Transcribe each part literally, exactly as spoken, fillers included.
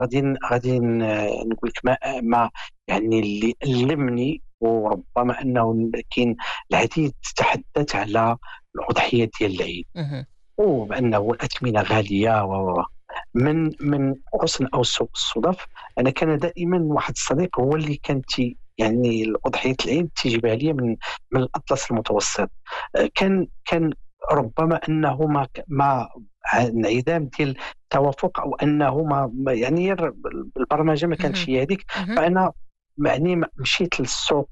غادي ن- غادي ن- نقول لك ما ما يعني اللي ألمني، وربما أنه كاين العديد تحدث على الأضحية ديال العيد، مهم. وبأنه الأثمنة غالية و و- و. من من حسن أو سوء الصدف، أنا كان دائما واحد الصديق هو اللي كان تي يعني الأضحية العيد تيجيبها لي من من الأطلس المتوسط. آه، كان كان ربما أنه ما ك- ما انعدام ديال التوافق، أو أنه ما ما- يعني الر- البرمجة ما كانتش مهم. هي هذيك. مهم. فأنا يعني مشيت للسوق.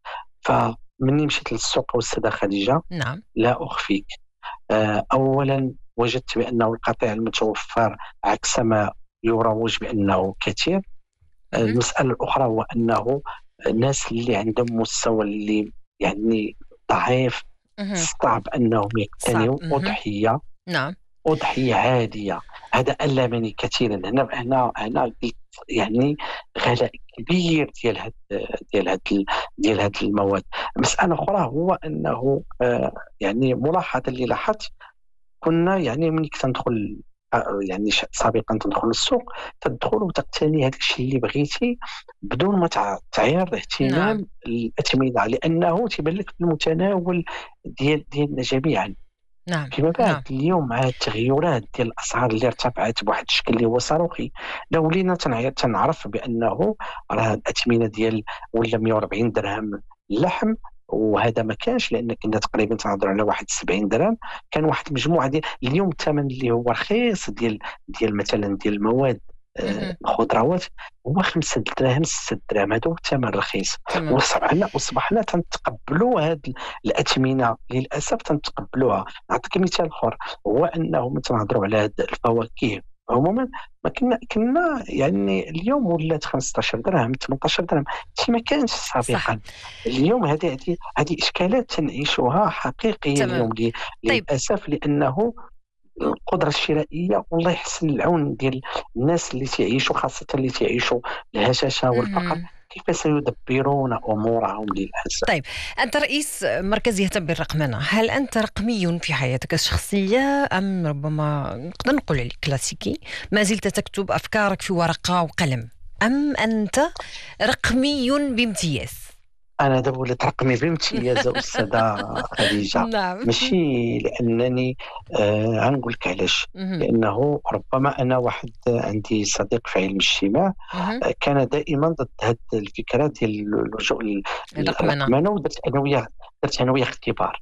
فمني مشيت للسوق والسيدة خديجة، نعم. لا أخفيك، آه، أولا وجدت بأنه القطيع المتوفر عكس ما يروج بأنه كثير. آه، مهم. المسألة الأخرى هو أنه الناس اللي عندهم مستوى اللي يعني ضعيف مهم. صعب أنهم صعب. يقتنيوا مهم. أضحية نعم. أضحية عادية. هذا ألمني كثيرا. هنا هنا هنا قلت يعني غلاء كبير ديال هاد ديال هاد ال- ديال هاد المواد. مسألة أخرى هو أنه آه، يعني ملاحظة اللي لاحظت، كنا يعني ملي كنت ندخل آه، يعني ش- سابقا تدخل السوق، تدخل وتقتني هذاك الشيء اللي بغيتي بدون ما تع- تعير نعم. اهتمام الأثمنة، لأنه تيبان لك في المتناول ديال ديالنا جميعا. نعم. فيما بعد نعم. اليوم مع التغيرات ديال الاسعار اللي ارتفعت بواحد الشكل اللي هو صاروخي، لو ولينا تنع- تنعرف بانه راه الاثمنه ديال ولا مية وأربعين درهم اللحم، وهذا ما كانش، لان كنا تقريبا تنهضروا على واحد سبعين درهم. كان واحد المجموعه ديال اليوم الثمن اللي هو رخيص ديال ديال مثلا ديال المواد، آه، مهم. الخضروات، هو خمسة دراهم ستة دراهم. هذا هو الثمن رخيص. تمام. وصبحنا وصبحنا تنتقبلوا هاد الأثمنة، للأسف تنتقبلوها. نعطيك مثال اخر، هو انه ملي تنهضروا على هاد الفواكه عموما، ما كنا كنا يعني اليوم ولات خمسطاش درهم ثمنطاش درهم، شي ما كانش صح. سابقا. اليوم هذه هذه هذه اشكالات تنعيشها حقيقيه تمام. اليوم، لي- طيب. للاسف، لانه القدره الشرائيه والله يحسن العون ديال الناس اللي تعيشوا، خاصه اللي تعيشوا الهشاشه والفقر، مهم. كيف سيدبرون امورهم للاسف. طيب، أنت رئيس مركز يهتم بالرقمنة، هل أنت رقمي في حياتك الشخصية أم ربما نقدر نقول عليك كلاسيكي، ما زلت تكتب أفكارك في ورقة وقلم، أم أنت رقمي بامتياز؟ أنا دابا وليت رقمي بامتياز أستاذة خديجة. نعم. ماشي لأنني آه غنقول لك علاش، مهم. لأنه ربما أنا واحد عندي صديق في علم الاجتماع، مهم. آه كان دائما ضد هذه الفكرة ديال اللجوء لل- الرقمنة. للرقمنة، ودرت أنا وياه درت أنا وياه اختبار.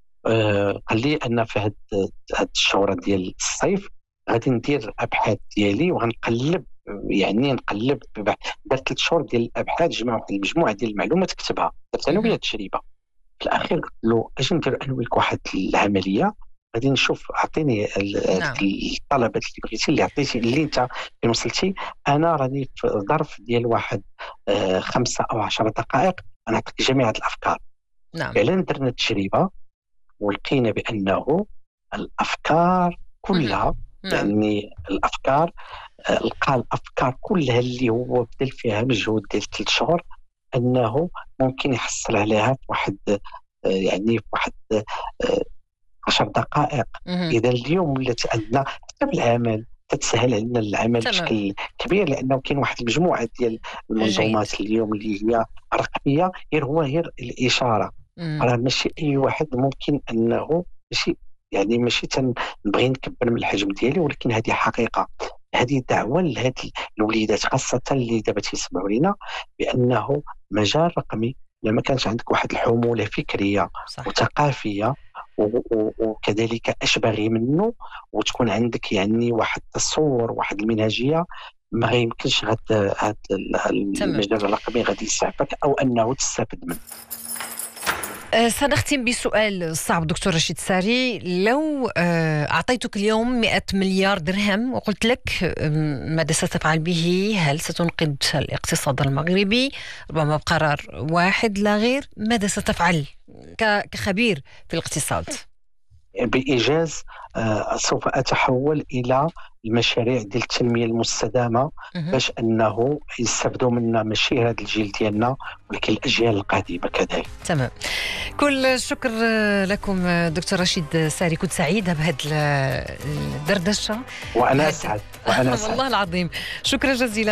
آه قال لي أن في هاد هاد الشهورة ديال الصيف غادي ندير الأبحاث ديالي وغنقلب، يعني نقلب ببع- درت ثلاث شهور ديال الأبحاث، جمع واحد المجموعة ديال المعلومات كتبها، درت أنا وياه مهم. التجربة. في الأخير قلت له أجي ندير أنا وياك واحد العملية، غادي نشوف، أعطيني ال- هذيك نعم. الطلبات اللي بغيتي، اللي عطيتي اللي أنت فين وصلتي. أنا راني في ظرف ديال واحد آه خمسة أو عشر دقائق أنا نعطيك جميع هاد الأفكار. نعم. فعلا درنا التجربة ولقينا بأنه الأفكار مهم. كلها، نعم. يعني الأفكار، آه، لقى الأفكار كلها اللي هو بذل فيها مجهود ديال ثلاث شهور، أنه ممكن يحصل عليها في واحد آه، يعني في واحد آه، عشر دقائق. مهم. إذا اليوم ولات عندنا حتى في العمل تتسهل علينا العمل تمام. بشكل كبير، لأنه كاين واحد المجموعة ديال جيد. المنظومات اليوم اللي هي رقمية، غير هو غير الإشارة. مم. راه ماشي أي واحد ممكن أنه ماشي، يعني ماشي تنبغي نكبر من الحجم ديالي، ولكن هذه حقيقة. هذه دعوة لهاد الوليدات خاصة اللي دابا تيسمعوا لينا، بأنه مجال رقمي لما كانش عندك واحد الحمولة فكرية صح. وثقافية و- و- وكذلك أشبغي منه، وتكون عندك يعني واحد التصور، واحد المنهجية، ما يمكنش هاد هاد تمام. المجال الرقمي غادي يسعفك أو أنه تستفد منه. أه، سنختم بسؤال صعب دكتور رشيد ساري. لو أه، أعطيتك اليوم مئة مليار درهم وقلت لك أم، ماذا ستفعل به؟ هل ستنقذ الاقتصاد المغربي ربما بقرار واحد لا غير؟ ماذا ستفعل ك- كخبير في الاقتصاد؟ بإيجاز آه، سوف أتحول إلى المشاريع ديال التنمية المستدامة باش أنه يستفدوا منا ماشي هذا الجيل ديالنا ولكن الأجيال القادمة كذلك. تمام. كل الشكر لكم دكتور رشيد ساري، كنت سعيدة بهذه الدردشة. وأنا أسعد وأنا أسعد والله العظيم، شكرا جزيلا.